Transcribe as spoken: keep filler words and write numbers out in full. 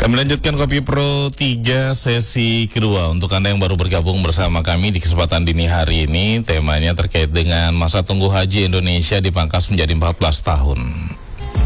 Kami lanjutkan Kopi Pro tiga sesi kedua. Untuk Anda yang baru bergabung bersama kami di kesempatan dini hari ini, temanya terkait dengan masa tunggu haji Indonesia dipangkas menjadi empat belas tahun.